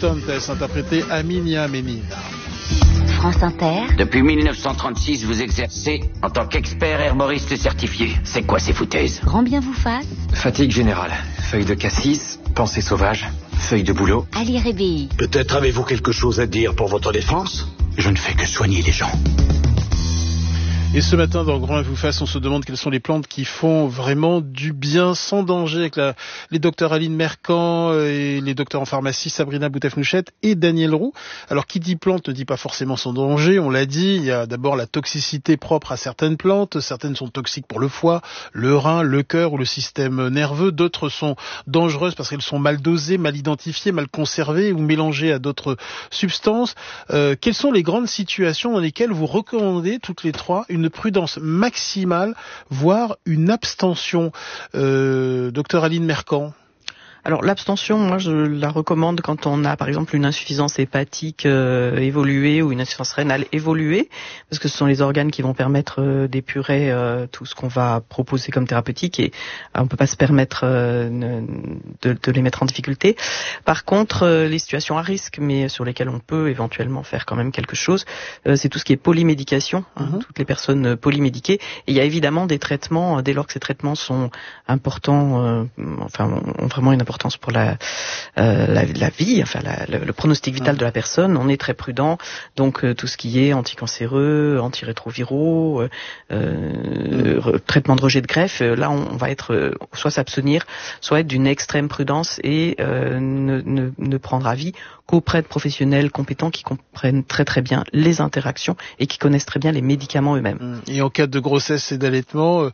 Mutantes, interprété Aminia Ménine. France Inter. Depuis 1936, vous exercez en tant qu'expert herboriste certifié. C'est quoi ces foutaises? Grand bien vous fasse. Fatigue générale, feuille de cassis, pensée sauvage, feuille de bouleau. Ali Rébéi. Peut-être avez-vous quelque chose à dire pour votre défense? Je ne fais que soigner les gens. Et ce matin, dans Grand vous fasse, on se demande quelles sont les plantes qui font vraiment du bien sans danger avec les docteurs Aline Mercant et les docteurs en pharmacie Sabrina Boutefnouchette et Daniel Roux. Alors, qui dit plante ne dit pas forcément sans danger, on l'a dit, il y a d'abord la toxicité propre à certaines plantes, certaines sont toxiques pour le foie, le rein, le cœur ou le système nerveux, d'autres sont dangereuses parce qu'elles sont mal dosées, mal identifiées, mal conservées ou mélangées à d'autres substances. Quelles sont les grandes situations dans lesquelles vous recommandez toutes les trois une prudence maximale, voire une abstention? Docteur Aline Mercant. Alors l'abstention, moi je la recommande quand on a par exemple une insuffisance hépatique évoluée ou une insuffisance rénale évoluée, parce que ce sont les organes qui vont permettre d'épurer tout ce qu'on va proposer comme thérapeutique et on peut pas se permettre de les mettre en difficulté. Par contre, les situations à risque, mais sur lesquelles on peut éventuellement faire quand même quelque chose, c'est tout ce qui est polymédication, toutes les personnes polymédiquées. Et il y a évidemment des traitements, dès lors que ces traitements sont importants, ont vraiment une importance pour la vie, le pronostic vital de la personne, on est très prudent. Donc tout ce qui est anticancéreux, antirétroviraux, traitement de rejet de greffe, là on va être soit s'abstenir, soit être d'une extrême prudence et ne prendre avis qu'auprès de professionnels compétents qui comprennent très très bien les interactions et qui connaissent très bien les médicaments eux-mêmes. Et en cas de grossesse et d'allaitement,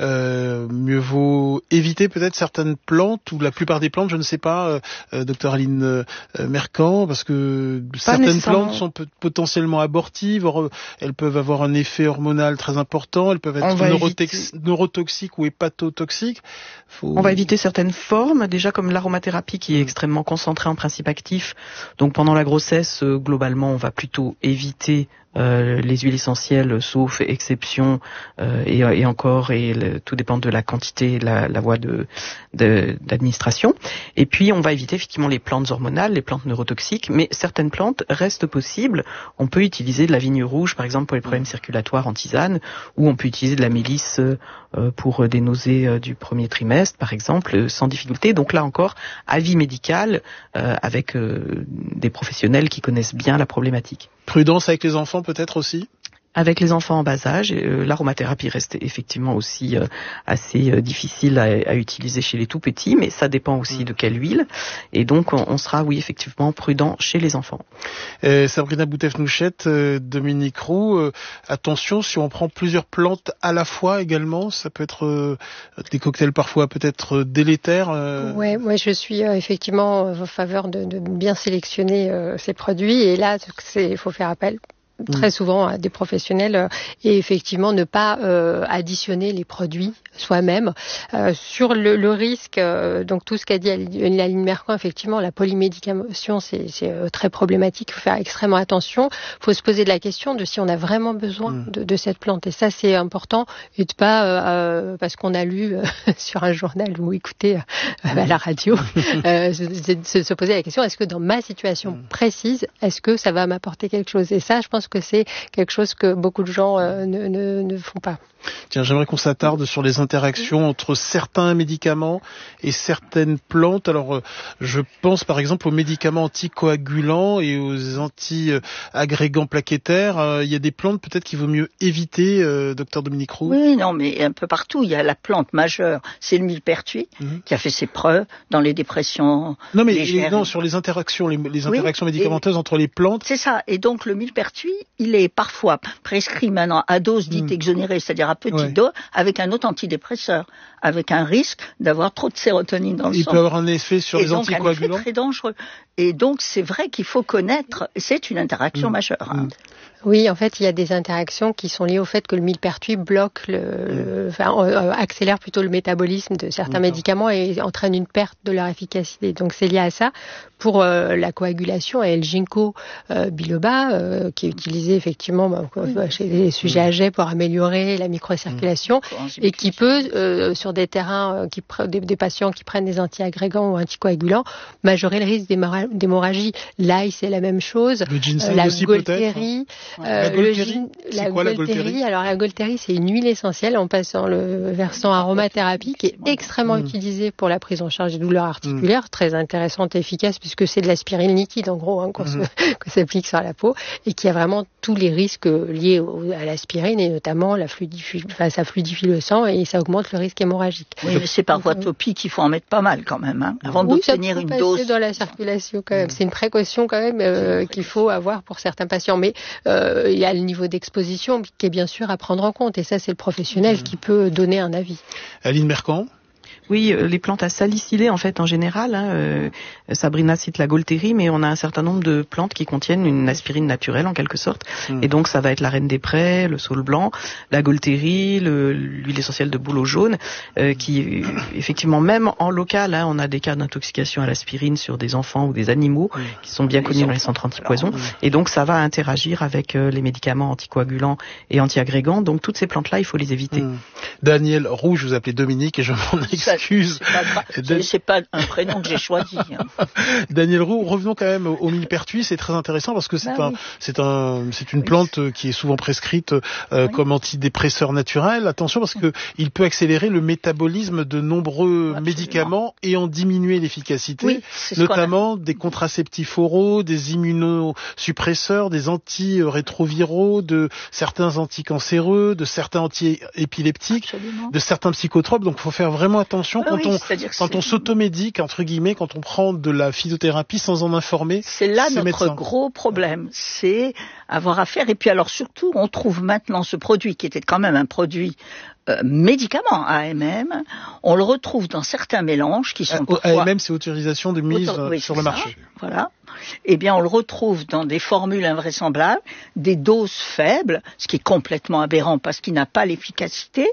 mieux vaut éviter peut-être certaines plantes ou la plupart des plantes, je ne sais pas, docteur Aline Mercant, parce que certaines plantes sont potentiellement abortives, elles peuvent avoir un effet hormonal très important, elles peuvent être neurotoxiques ou hépatotoxiques. On va éviter certaines formes, déjà comme l'aromathérapie qui est extrêmement concentrée en principe actif. Donc pendant la grossesse, globalement, on va plutôt éviter les huiles essentielles, sauf exception, et encore, tout dépend de la quantité, la voie d'administration. Et puis, on va éviter effectivement les plantes hormonales, les plantes neurotoxiques, mais certaines plantes restent possibles. On peut utiliser de la vigne rouge, par exemple, pour les problèmes circulatoires en tisane, ou on peut utiliser de la mélisse pour des nausées du premier trimestre, par exemple, sans difficulté. Donc là encore, avis médical avec des professionnels qui connaissent bien la problématique. Prudence avec les enfants peut-être aussi? Avec les enfants en bas âge, l'aromathérapie reste effectivement aussi assez difficile à utiliser chez les tout petits, mais ça dépend aussi de quelle huile. Et donc, on sera, oui, effectivement, prudent chez les enfants. Sabrina Boutefnouchette, Dominique Roux, attention, si on prend plusieurs plantes à la fois également, ça peut être des cocktails parfois peut-être délétères. Ouais, moi je suis effectivement en faveur de bien sélectionner ces produits. Et là, il faut faire appel très souvent à des professionnels et effectivement ne pas additionner les produits soi-même. Sur le risque, donc tout ce qu'a dit Aline Mercant, effectivement, la polymédication, c'est très problématique. Il faut faire extrêmement attention. Il faut se poser de la question de si on a vraiment besoin de cette plante. Et ça, c'est important. Et de pas, parce qu'on a lu sur un journal ou écouté à la radio, se poser la question, est-ce que dans ma situation précise, est-ce que ça va m'apporter quelque chose? Et ça, je pense que c'est quelque chose que beaucoup de gens ne font pas. Tiens, j'aimerais qu'on s'attarde sur les interactions entre certains médicaments et certaines plantes. Alors, je pense par exemple aux médicaments anticoagulants et aux anti-agrégants plaquettaires. Il y a des plantes peut-être qu'il vaut mieux éviter, docteur Dominique Roux. Oui, non, mais un peu partout. Il y a la plante majeure, c'est le millepertuis, qui a fait ses preuves dans les dépressions légères. Non, sur les interactions, les interactions médicamenteuses entre les plantes. C'est ça. Et donc, le millepertuis, il est parfois prescrit maintenant à dose dite exonérée, c'est-à-dire à petite dose, avec un autre antidépresseur, avec un risque d'avoir trop de sérotonine dans le sang. Il peut avoir un effet sur les anticoagulants. Un effet très dangereux. Et donc, c'est vrai qu'il faut connaître, c'est une interaction majeure. Oui, en fait, il y a des interactions qui sont liées au fait que le millepertuis bloque accélère plutôt le métabolisme de certains médicaments et entraîne une perte de leur efficacité. Donc, c'est lié à ça. Pour la coagulation, il y a le ginkgo biloba qui est utilisé effectivement chez les sujets âgés pour améliorer la microcirculation et qui peut, sur des terrains, des patients qui prennent des antiagrégants ou anticoagulants, majorer le risque d'hémorragie d'hémorragie. L'ail, c'est la même chose. Le ginseng la aussi Golterie. La Golterie, c'est quoi la Golterie? Alors la Golterie, c'est une huile essentielle en passant le versant aromathérapie qui est extrêmement utilisée pour la prise en charge des douleurs articulaires, très intéressante et efficace puisque c'est de l'aspirine liquide en gros qu'on s'applique sur la peau et qui a vraiment tous les risques liés à l'aspirine et notamment ça fluidifie le sang et ça augmente le risque hémorragique. Oui, mais c'est par voie topique qu'il faut en mettre pas mal quand même, avant d'obtenir une dose. Dans la circulation quand même. C'est une précaution quand même qu'il faut avoir pour certains patients. Mais il y a le niveau d'exposition qui est bien sûr à prendre en compte et ça c'est le professionnel qui peut donner un avis. Aline Mercant. Oui, les plantes à salicylées en fait en général. Sabrina cite la Golterie, mais on a un certain nombre de plantes qui contiennent une aspirine naturelle en quelque sorte. Et donc ça va être la reine des prés, le saule blanc, la Golterie, l'huile essentielle de bouleau jaune, qui effectivement même en local, on a des cas d'intoxication à l'aspirine sur des enfants ou des animaux qui sont bien connus dans les centres antipoison. Et donc ça va interagir avec les médicaments anticoagulants et antiagrégants. Donc toutes ces plantes-là, il faut les éviter. Daniel Roux, je vous appelais Dominique et je m'en excuse. C'est pas un prénom que j'ai choisi. Daniel Roux, revenons quand même au millepertuis, c'est très intéressant parce que c'est une plante qui est souvent prescrite comme antidépresseur naturel. Attention parce que il peut accélérer le métabolisme de nombreux médicaments et en diminuer l'efficacité, notamment des contraceptifs oraux, des immunosuppresseurs, des antirétroviraux, de certains anticancéreux, de certains antiépileptiques, de certains psychotropes. Donc il faut faire vraiment attention quand on s'automédique, entre guillemets, quand on prend de la phytothérapie sans en informer. C'est là notre médecins. Gros problème, c'est avoir affaire. Et puis alors surtout, on trouve maintenant ce produit qui était quand même un produit médicament AMM, on le retrouve dans certains mélanges qui sont parfois... AMM, c'est autorisation de mise sur le marché. Voilà. Eh bien, on le retrouve dans des formules invraisemblables, des doses faibles, ce qui est complètement aberrant parce qu'il n'a pas l'efficacité.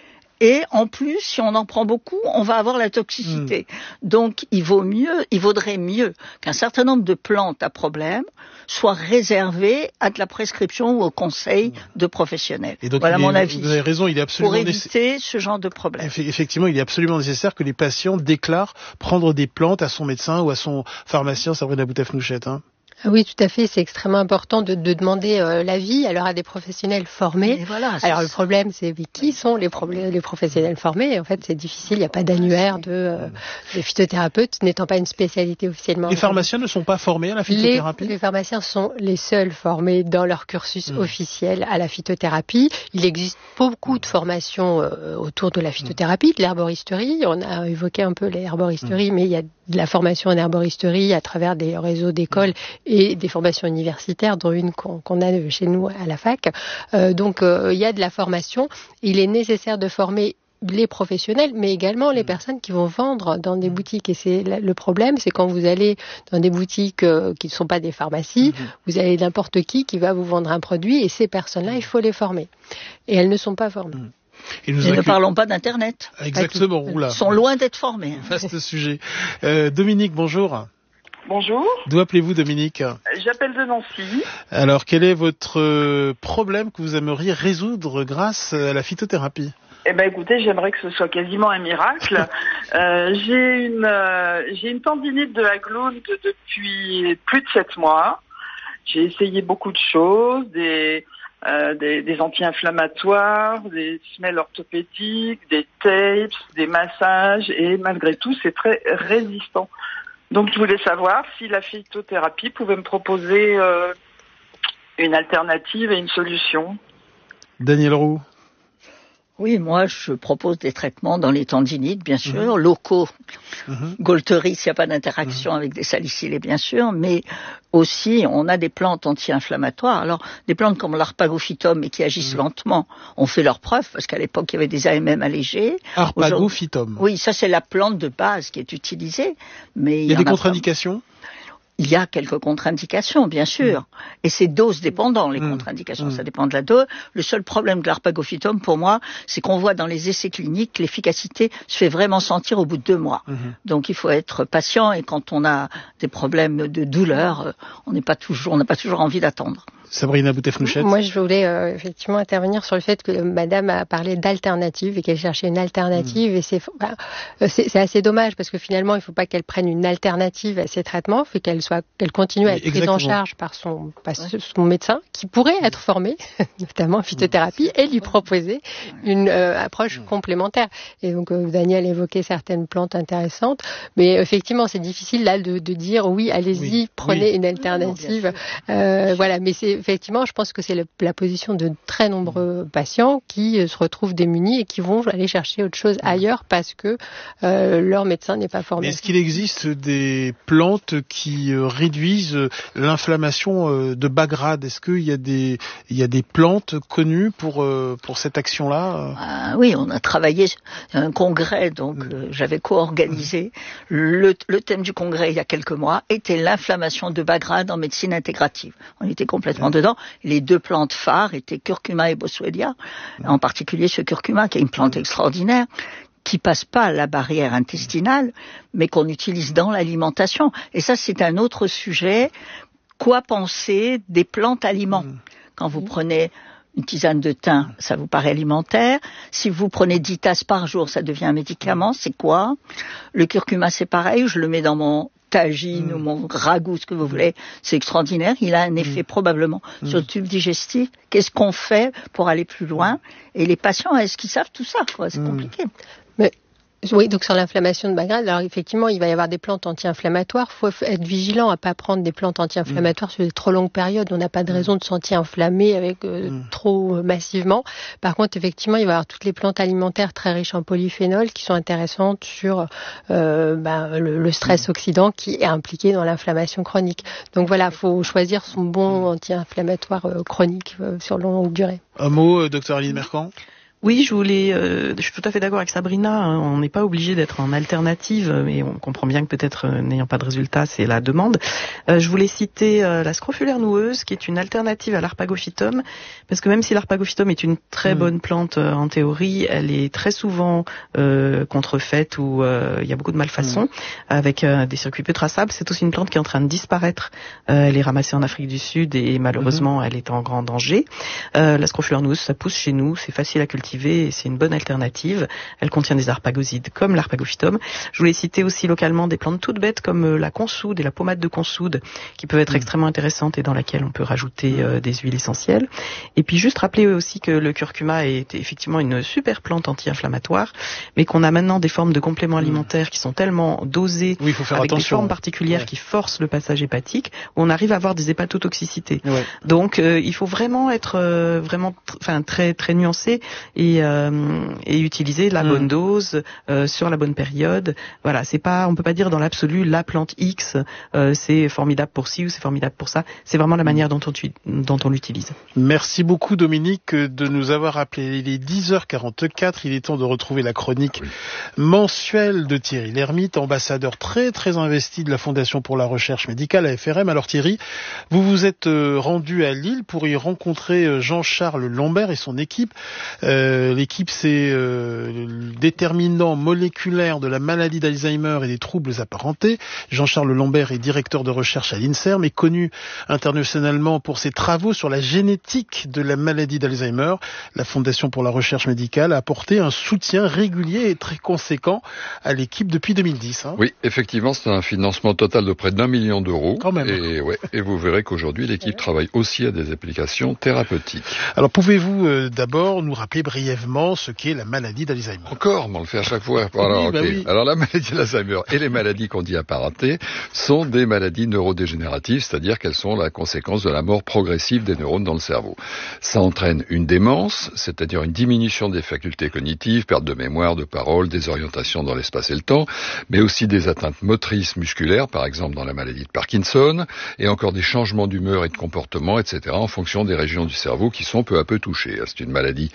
Et en plus, si on en prend beaucoup, on va avoir la toxicité. Donc, il vaudrait mieux qu'un certain nombre de plantes à problème soient réservées à de la prescription ou au conseil de professionnels. Et donc, voilà mon avis. Vous avez raison, il est absolument pour éviter ce genre de problème. Effectivement, il est absolument nécessaire que les patients déclarent prendre des plantes à son médecin ou à son pharmacien, Sabrina Boutef-Nouchet. Oui, tout à fait. C'est extrêmement important de demander l'avis alors à des professionnels formés. Alors le problème, c'est qui sont les professionnels formés. En fait, c'est difficile. Il n'y a pas d'annuaire de phytothérapeute n'étant pas une spécialité officiellement. Les pharmaciens ne sont pas formés à la phytothérapie. Les pharmaciens sont les seuls formés dans leur cursus officiel à la phytothérapie. Il existe beaucoup de formations autour de la phytothérapie, de l'herboristerie. On a évoqué un peu l'herboristerie, mais il y a de la formation en herboristerie à travers des réseaux d'écoles et des formations universitaires, dont une qu'on a chez nous à la fac. Donc il y a de la formation. Il est nécessaire de former les professionnels, mais également les personnes qui vont vendre dans des boutiques. Et c'est le problème, c'est quand vous allez dans des boutiques qui ne sont pas des pharmacies, vous avez n'importe qui va vous vendre un produit, et ces personnes-là, il faut les former. Et elles ne sont pas formées. Et ne parlons pas d'Internet. Exactement. Ils sont loin d'être formés. Vaste sujet. Dominique, bonjour. Bonjour. D'où appelez-vous, Dominique? J'appelle de Nancy. Alors, quel est votre problème que vous aimeriez résoudre grâce à la phytothérapie? Eh ben, écoutez, j'aimerais que ce soit quasiment un miracle. J'ai une tendinite de la gloune depuis plus de 7 mois. J'ai essayé beaucoup de choses, des anti-inflammatoires, des semelles orthopédiques, des tapes, des massages, et malgré tout, c'est très résistant. Donc, je voulais savoir si la phytothérapie pouvait me proposer une alternative et une solution. Daniel Roux. Oui, moi, je propose des traitements dans les tendinites, bien sûr, locaux. Golterie, s'il n'y a pas d'interaction avec des salicylées, bien sûr, mais aussi, on a des plantes anti-inflammatoires. Alors, des plantes comme l'Arpagophytum, mais qui agissent lentement, ont fait leur preuve, parce qu'à l'époque, il y avait des AMM allégés. Arpagophytum. Oui, ça, c'est la plante de base qui est utilisée. Mais il y a des contre-indications? Il y a quelques contre-indications, bien sûr. Et c'est dose dépendant, les contre-indications. Ça dépend de la dose. Le seul problème de l'Arpagophytum, pour moi, c'est qu'on voit dans les essais cliniques, l'efficacité se fait vraiment sentir au bout de 2 mois. Donc, il faut être patient, et quand on a des problèmes de douleur, on n'a pas toujours envie d'attendre. Sabrina Boutefnouchet. Moi, je voulais effectivement intervenir sur le fait que Madame a parlé d'alternative et qu'elle cherchait une alternative. Et c'est assez dommage parce que finalement, il ne faut pas qu'elle prenne une alternative à ces traitements, il faut qu'elle continue à être prise en charge par son médecin, qui pourrait être formé, notamment en phytothérapie, et lui proposer une approche complémentaire. Et donc, Daniel évoquait certaines plantes intéressantes, mais effectivement, c'est difficile là de dire oui, allez-y, prenez une alternative. Voilà, mais effectivement, je pense que c'est la position de très nombreux patients qui se retrouvent démunis et qui vont aller chercher autre chose ailleurs parce que leur médecin n'est pas formé. Mais est-ce qu'il existe des plantes qui réduisent l'inflammation de bas grade? Est-ce qu'il y a des plantes connues pour cette action-là? Oui, on a travaillé un congrès, donc j'avais co-organisé. Le thème du congrès, il y a quelques mois, était l'inflammation de bas grade en médecine intégrative. On était complètement dedans. Les deux plantes phares étaient curcuma et boswellia, en particulier ce curcuma qui est une plante extraordinaire, qui passe pas la barrière intestinale, mais qu'on utilise dans l'alimentation. Et ça, c'est un autre sujet. Quoi penser des plantes aliments? Quand vous prenez une tisane de thym, ça vous paraît alimentaire. Si vous prenez 10 tasses par jour, ça devient un médicament. C'est quoi? Le curcuma, c'est pareil. Je le mets dans mon tagine ou mon ragoût, ce que vous voulez. C'est extraordinaire. Il a un effet probablement sur le tube digestif. Qu'est-ce qu'on fait pour aller plus loin? Et les patients, est-ce qu'ils savent tout ça, quoi? C'est compliqué. Mais oui, donc sur l'inflammation de bas grade, alors effectivement, il va y avoir des plantes anti-inflammatoires. Il faut être vigilant à pas prendre des plantes anti-inflammatoires sur des trop longues périodes. On n'a pas de raison de se sentir inflammé avec trop massivement. Par contre, effectivement, il va y avoir toutes les plantes alimentaires très riches en polyphénol qui sont intéressantes sur le stress oxydant qui est impliqué dans l'inflammation chronique. Donc voilà, faut choisir son bon anti-inflammatoire chronique sur longue durée. Un mot, docteur Aline Mercant? Oui, je suis tout à fait d'accord avec Sabrina. On n'est pas obligé d'être en alternative, mais on comprend bien que peut-être n'ayant pas de résultat, c'est la demande. Je voulais citer la scrofulaire noueuse, qui est une alternative à l'arpagophytum, parce que même si l'arpagophytum est une très bonne plante en théorie, elle est très souvent contrefaite ou il y a beaucoup de malfaçons avec des circuits peu traçables. C'est aussi une plante qui est en train de disparaître. Elle est ramassée en Afrique du Sud et malheureusement, elle est en grand danger. La scrofulaire noueuse, ça pousse chez nous, c'est facile à cultiver. Et c'est une bonne alternative. Elle contient des arpagosides comme l'arpagophytum. Je voulais citer aussi localement des plantes toutes bêtes comme la consoude et la pommade de consoude qui peuvent être extrêmement intéressantes et dans laquelle on peut rajouter des huiles essentielles. Et puis juste rappeler aussi que le curcuma est effectivement une super plante anti-inflammatoire, mais qu'on a maintenant des formes de compléments alimentaires qui sont tellement dosées avec des formes particulières qui forcent le passage hépatique où on arrive à avoir des hépatotoxicités. Donc il faut vraiment être très très nuancé et utiliser la bonne dose sur la bonne période. Voilà, on peut pas dire dans l'absolu la plante X c'est formidable pour ci ou c'est formidable pour ça. C'est vraiment la manière dont on l'utilise. Merci beaucoup Dominique de nous avoir rappelé. Il est 10h44, il est temps de retrouver la chronique mensuelle de Thierry Lhermitte, ambassadeur très très investi de la Fondation pour la recherche médicale à FRM. Alors Thierry, vous vous êtes rendu à Lille pour y rencontrer Jean-Charles Lambert et son équipe. L'équipe, c'est le déterminant moléculaire de la maladie d'Alzheimer et des troubles apparentés. Jean-Charles Lambert est directeur de recherche à l'INSERM et connu internationalement pour ses travaux sur la génétique de la maladie d'Alzheimer. La Fondation pour la recherche médicale a apporté un soutien régulier et très conséquent à l'équipe depuis 2010. Oui, effectivement, c'est un financement total de près d'1 million d'euros. Quand même. Et vous verrez qu'aujourd'hui, l'équipe travaille aussi à des applications thérapeutiques. Alors, pouvez-vous d'abord nous rappeler brièvement ce qu'est la maladie d'Alzheimer? Encore, mais on le fait à chaque fois. Alors, Alors, la maladie d'Alzheimer et les maladies qu'on dit apparentées sont des maladies neurodégénératives, c'est-à-dire qu'elles sont la conséquence de la mort progressive des neurones dans le cerveau. Ça entraîne une démence, c'est-à-dire une diminution des facultés cognitives, perte de mémoire, de parole, désorientation dans l'espace et le temps, mais aussi des atteintes motrices musculaires, par exemple dans la maladie de Parkinson, et encore des changements d'humeur et de comportement, etc., en fonction des régions du cerveau qui sont peu à peu touchées. C'est une maladie qui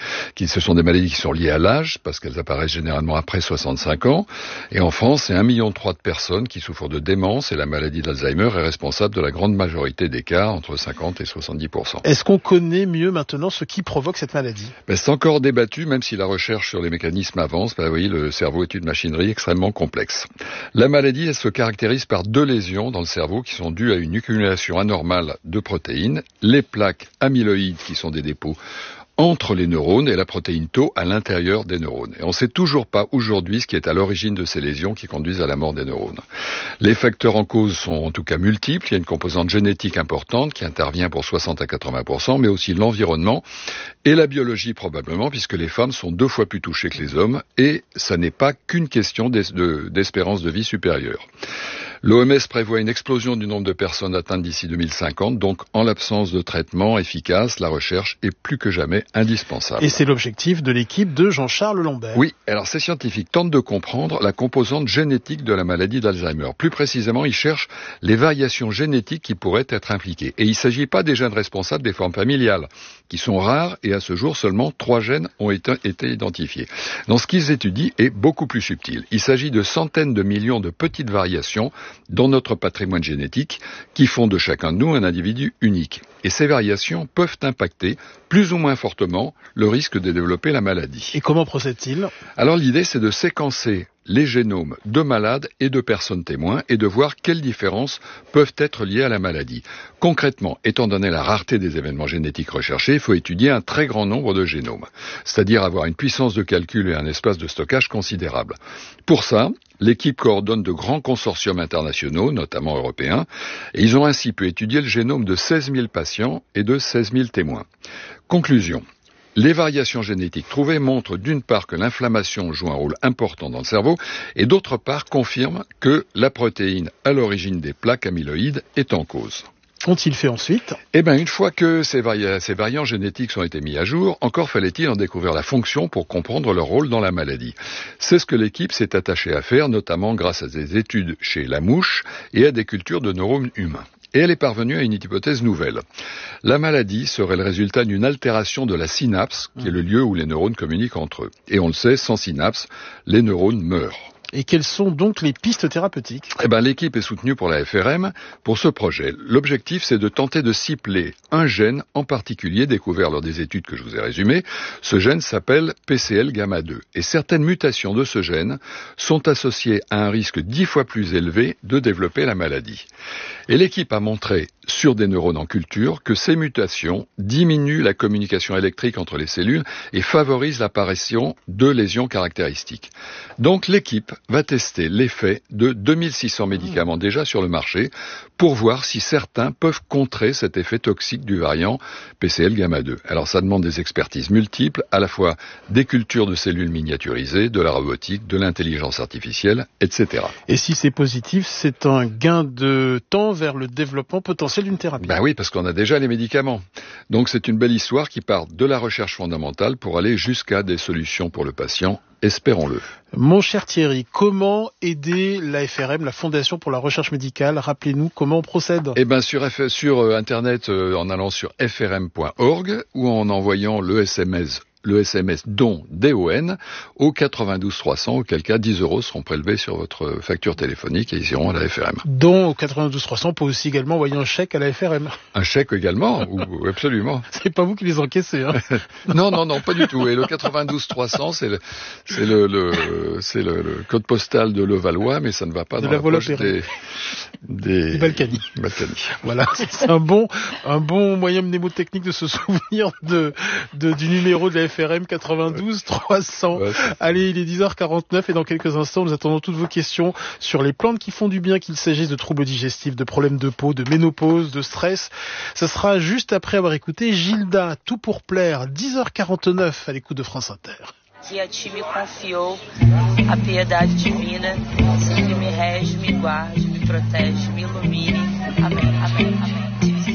ce sont des maladies qui sont liées à l'âge, parce qu'elles apparaissent généralement après 65 ans. Et en France, c'est 1,3 million de personnes qui souffrent de démence, et la maladie d'Alzheimer est responsable de la grande majorité des cas, entre 50 et 70%. Est-ce qu'on connaît mieux maintenant ce qui provoque cette maladie ? C'est encore débattu, même si la recherche sur les mécanismes avance. Vous voyez, le cerveau est une machinerie extrêmement complexe. La maladie, elle se caractérise par 2 lésions dans le cerveau qui sont dues à une accumulation anormale de protéines, les plaques amyloïdes qui sont des dépôts entre les neurones et la protéine tau à l'intérieur des neurones. Et on ne sait toujours pas aujourd'hui ce qui est à l'origine de ces lésions qui conduisent à la mort des neurones. Les facteurs en cause sont en tout cas multiples. Il y a une composante génétique importante qui intervient pour 60 à 80%, mais aussi l'environnement et la biologie probablement, puisque les femmes sont 2 fois plus touchées que les hommes, et ça n'est pas qu'une question d'espérance de vie supérieure. L'OMS prévoit une explosion du nombre de personnes atteintes d'ici 2050, donc en l'absence de traitement efficace, la recherche est plus que jamais indispensable. Et c'est l'objectif de l'équipe de Jean-Charles Lambert. Oui, alors ces scientifiques tentent de comprendre la composante génétique de la maladie d'Alzheimer. Plus précisément, ils cherchent les variations génétiques qui pourraient être impliquées. Et il ne s'agit pas des gènes responsables des formes familiales, qui sont rares, et à ce jour, seulement 3 gènes ont été identifiés. Dans ce qu'ils étudient est beaucoup plus subtil. Il s'agit de centaines de millions de petites variations dans notre patrimoine génétique qui font de chacun de nous un individu unique. Et ces variations peuvent impacter plus ou moins fortement le risque de développer la maladie. Et comment procède-t-il ? Alors l'idée, c'est de séquencer les génomes de malades et de personnes témoins et de voir quelles différences peuvent être liées à la maladie. Concrètement, étant donné la rareté des événements génétiques recherchés, il faut étudier un très grand nombre de génomes, c'est-à-dire avoir une puissance de calcul et un espace de stockage considérable. Pour ça, l'équipe coordonne de grands consortiums internationaux, notamment européens, et ils ont ainsi pu étudier le génome de 16 000 patients et de 16 000 témoins. Conclusion. Les variations génétiques trouvées montrent d'une part que l'inflammation joue un rôle important dans le cerveau et d'autre part confirment que la protéine à l'origine des plaques amyloïdes est en cause. Qu'ont-ils fait ensuite ? Une fois que ces variants génétiques ont été mis à jour, encore fallait-il en découvrir la fonction pour comprendre leur rôle dans la maladie. C'est ce que l'équipe s'est attachée à faire, notamment grâce à des études chez la mouche et à des cultures de neurones humains. Et elle est parvenue à une hypothèse nouvelle. La maladie serait le résultat d'une altération de la synapse, qui est le lieu où les neurones communiquent entre eux. Et on le sait, sans synapse, les neurones meurent. Et quelles sont donc les pistes thérapeutiques ? L'équipe est soutenue pour la FRM pour ce projet. L'objectif, c'est de tenter de cibler un gène en particulier découvert lors des études que je vous ai résumées. Ce gène s'appelle PCL gamma 2. Et certaines mutations de ce gène sont associées à un risque 10 fois plus élevé de développer la maladie. Et l'équipe a montré sur des neurones en culture que ces mutations diminuent la communication électrique entre les cellules et favorisent l'apparition de lésions caractéristiques. Donc l'équipe va tester l'effet de 2600 médicaments déjà sur le marché pour voir si certains peuvent contrer cet effet toxique du variant PCL gamma 2. Alors ça demande des expertises multiples, à la fois des cultures de cellules miniaturisées, de la robotique, de l'intelligence artificielle, etc. Et si c'est positif, c'est un gain de temps vers le développement potentiel d'une thérapie. Oui, parce qu'on a déjà les médicaments. Donc c'est une belle histoire qui part de la recherche fondamentale pour aller jusqu'à des solutions pour le patient. Espérons-le. Mon cher Thierry, comment aider la FRM, la Fondation pour la Recherche Médicale ? Rappelez-nous comment on procède. Sur Internet, en allant sur frm.org ou en envoyant le SMS DON, D-O-N, au 92 300, auquel cas 10 € seront prélevés sur votre facture téléphonique et ils iront à la FRM. DON au 92 300, on peut aussi également envoyer un chèque à la FRM. Un chèque également, ou absolument. C'est pas vous qui les encaissez, hein. Non, pas du tout. Et le 92 300, c'est le code postal de Levallois, mais ça ne va pas dans la poche des Balkany. Voilà, c'est un bon moyen mnémotechnique de se souvenir du numéro de la FRM 92 300. Ouais. Allez, il est 10h49 et dans quelques instants, nous attendons toutes vos questions sur les plantes qui font du bien, qu'il s'agisse de troubles digestifs, de problèmes de peau, de ménopause, de stress. Ça sera juste après avoir écouté Gilda, Tout pour plaire, 10h49 à l'écoute de France Inter. Que a ti me confiou a piedade divina, sempre me rege, me guarde, me protege, me ilumine. Amém, amém, amém.